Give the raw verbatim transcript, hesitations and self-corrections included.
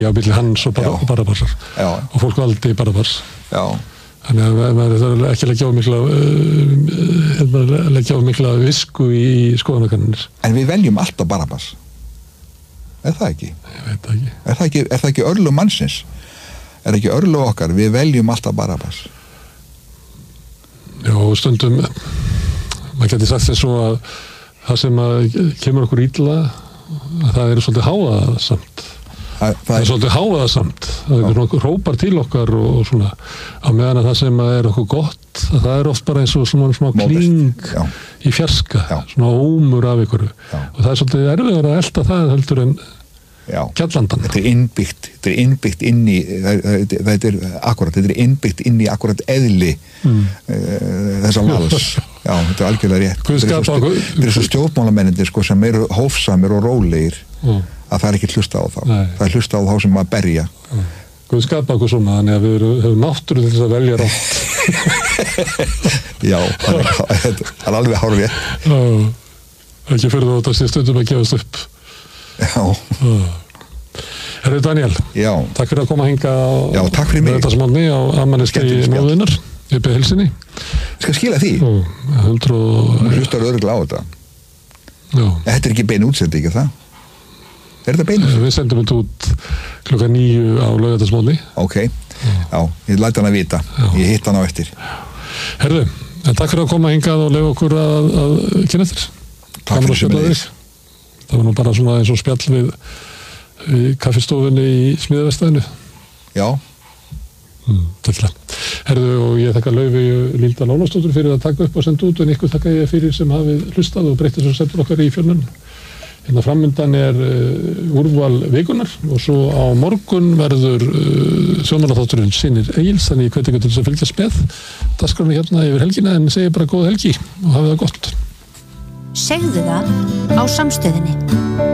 Já, milli hans og bara, Barrabasar. Já. Og fólk valdi Barrabas. Já. Þannig að maður þarf ekki að leggja á mikla, uh, leggja á mikla visku í skoðanakannanir. En við veljum alltaf Barrabas. Er það ekki? Ég veit það ekki. Er það ekki, er það ekki örlög mannsins? Er ekki örlög okkar? Við veljum alltaf Barrabas. Já, stundum, maður geti sagt þess svo að það sem að kemur okkur illa, það er svolítið háðasamt. Það, það er svolítið háðasamt. Það er nokkuð hrópar til okkar og, og svona, á meðan að það sem er okkur gott, það er oft bara eins og svona, svona kling já. Í fjarska, já. Svona ómur af ykkur. Já. Og það er svolítið erfiðar að elta það heldur en kjallandan. Þetta er innbyggt, þetta er innbyggt inn í, þetta er akkurat, þetta er innbyggt inn í akkurat eðli mm. uh, þessa máls. Já, þetta er algjörlega rétt. Þetta er svo stjórnmálamennir sko, sem eru hófsamir og rólegir mm. að það er ekki hlusta á þá. Nei. Það er hlusta á þá sem að berja. Mm. Guð skapa okkur svona, þannig að við höfum náttúru til þess að velja rátt. Já, það er alveg hárrétt. Já, ekki fyrir þú að sé stundum að gefast upp. Já. Herru Daniel, já. Takk fyrir að koma að hinga á, já, takk fyrir mig. Þetta smálni á afmælisdegi móðurinnar uppi Hilsinni. Skal skila því? Hundru og... Þú hlustar örugglega á þetta. Já. Þetta er ekki bein útsendi, ekki það? Er þetta bein útsendi? Við sendum þetta út klukka níu á laugardagsmorgni. Ok, já, já ég læt hann að vita. Já. Ég hitt hann á eftir. Herru, en takk fyrir að koma hingað og leyfa okkur að, að kynna þér. Takk fyrir sem þig. Það var nú bara svona eins og spjall við, við kaffistofunni í Smíðavestæðinu. Já. Mm, Tækla. Herðu, og ég þakka Laufi Líldal Ólafsdóttur fyrir að taka upp og senda út, en ykkur þakka ég fyrir sem hafið hlustað og breytið sem sendur okkar í fjölnun. Hérna framöndan er uh, úrval vikunar og svo á morgun verður uh, sjónvarpsþátturinn Synir Egils, þannig ég hveti ykkur til þess að fylgjast með dagskránni hérna yfir helgina, en segi bara góða helgi og hafið það gott. Segðu það á Samstöðinni.